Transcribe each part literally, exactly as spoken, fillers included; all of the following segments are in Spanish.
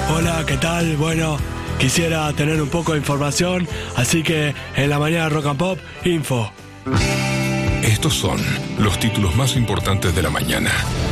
Hola, ¿qué tal? Bueno, quisiera tener un poco de información, así que en la mañana Rock and Pop, info. Estos son los títulos más importantes de la mañana.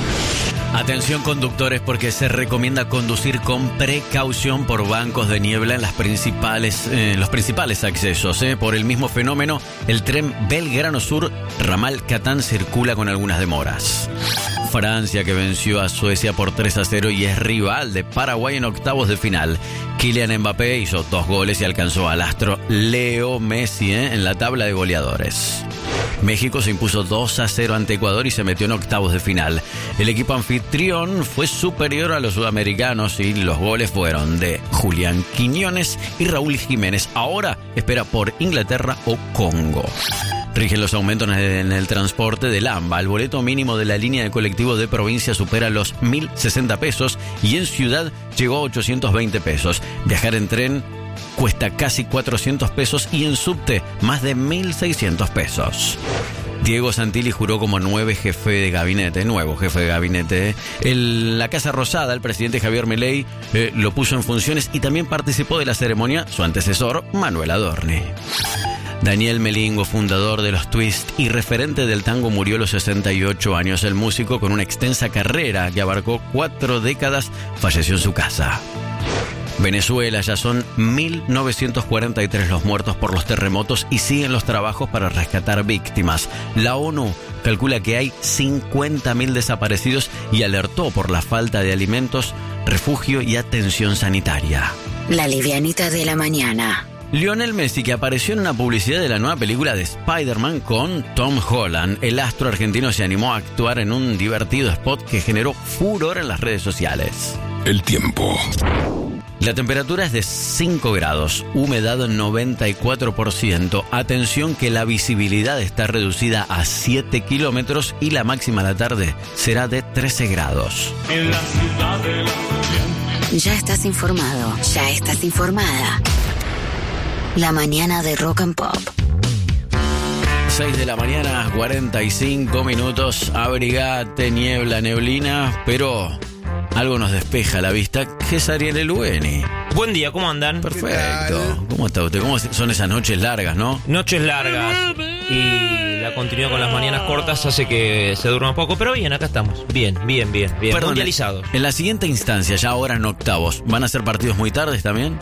Atención conductores, porque se recomienda conducir con precaución por bancos de niebla en las principales, eh, los principales accesos. Eh. Por el mismo fenómeno, el tren Belgrano Sur, ramal Catán, circula con algunas demoras. Francia, que venció a Suecia por tres a cero y es rival de Paraguay en octavos de final. Kylian Mbappé hizo dos goles y alcanzó al astro Leo Messi eh, en la tabla de goleadores. México se impuso dos a cero ante Ecuador y se metió en octavos de final. El equipo anfitrión fue superior a los sudamericanos y los goles fueron de Julián Quiñones y Raúl Jiménez. Ahora espera por Inglaterra o Congo. Rigen los aumentos en el transporte del AMBA. El boleto mínimo de la línea de colectivo de provincia supera los mil sesenta pesos y en ciudad llegó a ochocientos veinte pesos. Viajar en tren cuesta casi cuatrocientos pesos y en subte más de mil seiscientos pesos. Diego Santilli juró como nueve jefe de gabinete, nuevo jefe de gabinete. En la Casa Rosada, el presidente Javier Milei eh, lo puso en funciones y también participó de la ceremonia su antecesor, Manuel Adorni. Daniel Melingo, fundador de los Twist y referente del tango, murió a los sesenta y ocho años. El músico, con una extensa carrera que abarcó cuatro décadas, falleció en su casa. Venezuela, ya son mil novecientos cuarenta y tres los muertos por los terremotos y siguen los trabajos para rescatar víctimas. La ONU calcula que hay cincuenta mil desaparecidos y alertó por la falta de alimentos, refugio y atención sanitaria. La livianita de la mañana. Lionel Messi, que apareció en una publicidad de la nueva película de Spider-Man con Tom Holland. El astro argentino se animó a actuar en un divertido spot que generó furor en las redes sociales. El tiempo. La temperatura es de cinco grados, humedad noventa y cuatro por ciento. Atención que la visibilidad está reducida a siete kilómetros y la máxima a la tarde será de trece grados. En la ciudad de la... Ya estás informado, ya estás informada. La mañana de Rock and Pop. seis de la mañana, cuarenta y cinco minutos. Abrigate, niebla, neblina, pero algo nos despeja la vista, que es Ariel Elueni. Buen día, ¿cómo andan? Perfecto. ¿Cómo está usted? ¿Cómo son esas noches largas, no? Noches largas y la continuidad con las mañanas cortas hace que se durma poco, pero bien, acá estamos. Bien, bien, bien, bien. Perdón, mundializados. En la siguiente instancia, ya ahora en octavos, ¿van a ser partidos muy tardes también?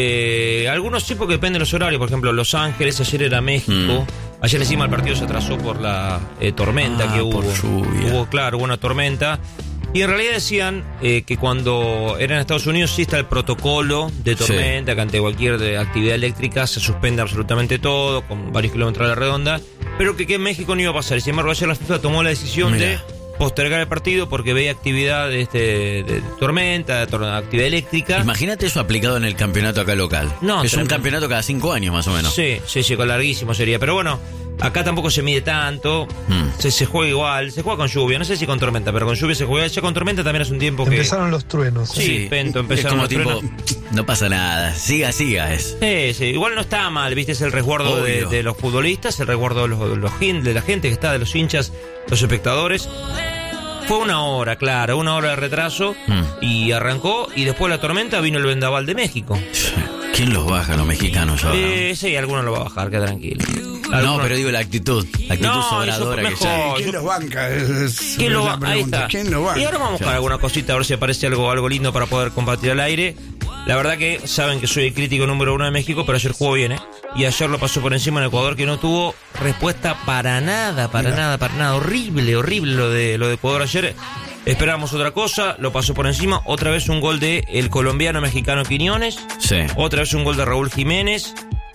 Eh, algunos sí, porque depende de los horarios. Por ejemplo, Los Ángeles, ayer era México. Mm. Ayer encima el partido se atrasó por la eh, tormenta ah, que hubo. Por lluvia. Hubo, claro, hubo una tormenta. Y en realidad decían eh, que cuando era en Estados Unidos sí está el protocolo de tormenta, sí, que ante cualquier de actividad eléctrica se suspende absolutamente todo, con varios kilómetros a la redonda, pero que, que en México no iba a pasar. Y sin embargo, ayer la FIFA tomó la decisión Mira. de postergar el partido porque veía actividad de, este, de tormenta, de tor- actividad eléctrica. Imagínate eso aplicado en el campeonato acá local. No, es tremendo. Un campeonato cada cinco años más o menos. Sí, sí, sí, con larguísimo sería. Pero bueno, acá tampoco se mide tanto, mm. se, se juega igual, se juega con lluvia, no sé si con tormenta, pero con lluvia se juega. Ya con tormenta también es un tiempo que... Empezaron los truenos. Sí, sí, Pento, empezaron es como los tipo, truenos. No pasa nada, siga, siga es. Sí, sí, igual no está mal, viste, es el resguardo de, de los futbolistas, el resguardo de, los, de, los, de la gente que está, de los hinchas, los espectadores. Fue una hora, claro, una hora de retraso mm. y arrancó y después de la tormenta vino el vendaval de México. ¿Quién los baja, los mexicanos ahora? Eh, sí, algunos lo va a bajar, queda tranquilo. Algunos... No, pero digo la actitud, la actitud no, sobradora que ya. ¿Quién los banca? Es ¿Quién lo ba- Ahí está. ¿Quién lo banca? Y ahora vamos a buscar alguna cosita, a ver si aparece algo, algo lindo para poder compartir al aire. La verdad que saben que soy el crítico número uno de México, pero ayer jugó bien, ¿eh? Y ayer lo pasó por encima en Ecuador, que no tuvo respuesta para nada, para Mira. nada, para nada. Horrible, horrible lo de, lo de Ecuador ayer. Esperábamos otra cosa, lo pasó por encima. Otra vez un gol de el colombiano mexicano Quiñones. Sí. Otra vez un gol de Raúl Jiménez.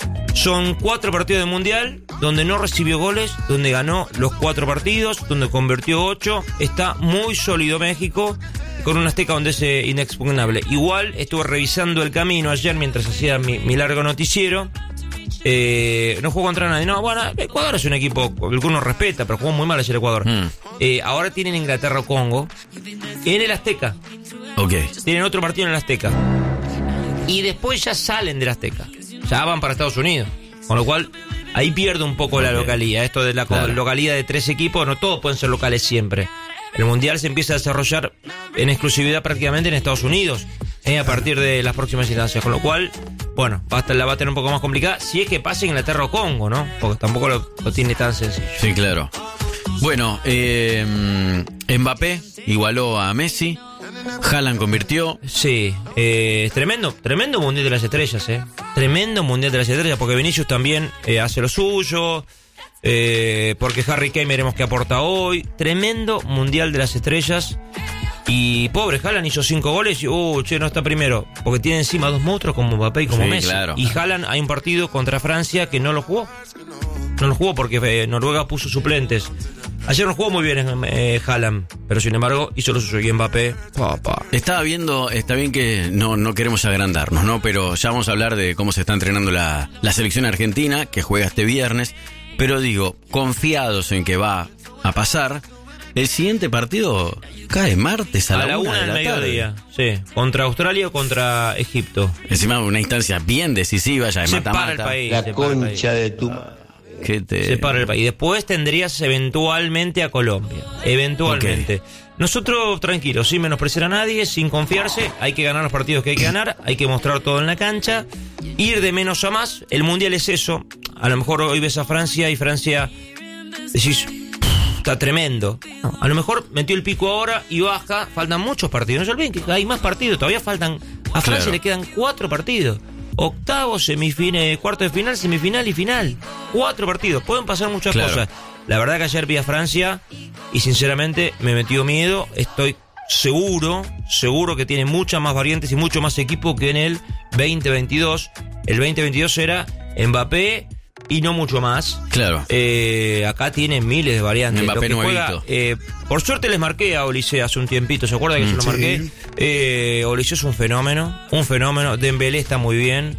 Son cuatro partidos de mundial donde no recibió goles, donde ganó los cuatro partidos, donde convirtió ocho. Está muy sólido México, con un Azteca donde es eh, inexpugnable. Igual estuve revisando el camino ayer mientras hacía mi, mi largo noticiero. Eh, no jugó contra nadie. No, bueno, Ecuador es un equipo que uno respeta, pero jugó muy mal ayer Ecuador. Mm. Eh, ahora tienen Inglaterra o Congo en el Azteca. Ok. Tienen otro partido en el Azteca. Y después ya salen del Azteca. Ya van para Estados Unidos. Con lo cual, ahí pierde un poco okay. la localía. Esto de la claro. localidad de tres equipos, no todos pueden ser locales siempre. El Mundial se empieza a desarrollar en exclusividad prácticamente en Estados Unidos. eh, a partir de las próximas instancias. Con lo cual, bueno, va a estar, la va a tener un poco más complicada. Si es que pasa Inglaterra o Congo, ¿no? Porque tampoco lo, lo tiene tan sencillo. Sí, claro. Bueno, eh, Mbappé igualó a Messi. Haaland convirtió. Sí, eh, tremendo, tremendo Mundial de las Estrellas, eh. Tremendo Mundial de las Estrellas, porque Vinicius también eh, hace lo suyo, eh, porque Harry Kane veremos qué aporta hoy. Tremendo Mundial de las Estrellas. Y pobre, Haaland hizo cinco goles y, uh, che, no está primero, porque tiene encima dos monstruos como Mbappé y como Sí, Messi. claro. Y Haaland, hay un partido contra Francia que no lo jugó. No lo jugó porque eh, Noruega puso suplentes. Ayer no jugó muy bien eh, Haaland, pero sin embargo hizo lo suyo. Y Mbappé, papá. Estaba viendo, está bien que no, no queremos agrandarnos, ¿no? Pero ya vamos a hablar de cómo se está entrenando la, la selección argentina, que juega este viernes. Pero digo, confiados en que va a pasar, el siguiente partido cae martes a, A la una, una de del la mediodía, tarde. sí. Contra Australia o contra Egipto. Encima una instancia bien decisiva, ya de Se para el mata-mata. país. La se para el concha país. de tu... Que te... Se para el país. Después tendrías eventualmente a Colombia. Eventualmente. Nosotros, tranquilos, sin menospreciar a nadie, sin confiarse. Hay que ganar los partidos que hay que ganar. Hay que mostrar todo en la cancha. Ir de menos a más. El Mundial es eso. A lo mejor hoy ves a Francia y Francia decís, está tremendo. No, a lo mejor metió el pico ahora y baja. Faltan muchos partidos. No se olviden que hay más partidos. Todavía faltan. A Francia Claro. le quedan cuatro partidos. Octavo, semifinal, cuarto de final, semifinal y final. Cuatro partidos. Pueden pasar muchas Claro. cosas. La verdad que ayer vi a Francia y sinceramente me metió miedo. Estoy seguro, seguro que tiene muchas más variantes y mucho más equipo que en el veinte veintidós. El veinte veintidós era Mbappé y no mucho más. Claro. Eh, acá tiene miles de variantes. Mbappé Lo que juega, nuevito. eh, por suerte les marqué a Olise hace un tiempito, ¿se acuerdan que Mm, se lo sí. marqué? Eh, Olise es un fenómeno, un fenómeno. Dembélé está muy bien.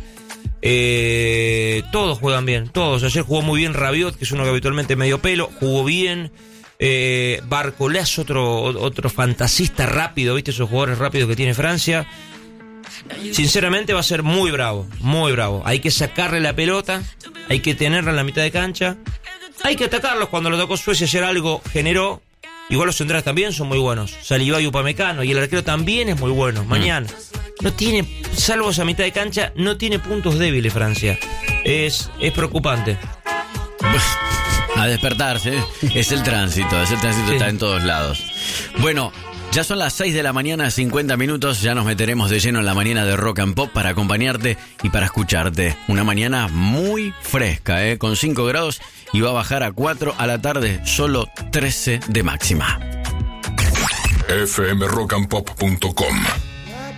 Eh, todos juegan bien, todos. Ayer jugó muy bien Rabiot, que es uno que habitualmente medio pelo, jugó bien. Eh, Barcolá es otro, otro fantasista rápido, ¿viste? Esos jugadores rápidos que tiene Francia. Sinceramente va a ser muy bravo, muy bravo. Hay que sacarle la pelota, hay que tenerla en la mitad de cancha, hay que atacarlos. Cuando lo tocó Suecia ayer algo generó. Igual los centrales también son muy buenos. Saliba y Upamecano, y el arquero también es muy bueno. Mañana no tiene, salvo esa mitad de cancha, no tiene puntos débiles Francia. Es, es preocupante. A despertarse, es el tránsito, es el tránsito, Sí. está en todos lados. Bueno, ya son las seis de la mañana, cincuenta minutos, ya nos meteremos de lleno en la mañana de Rock and Pop para acompañarte y para escucharte. Una mañana muy fresca, ¿eh? Con cinco grados y va a bajar a cuatro a la tarde, solo trece de máxima. f m rock and pop punto com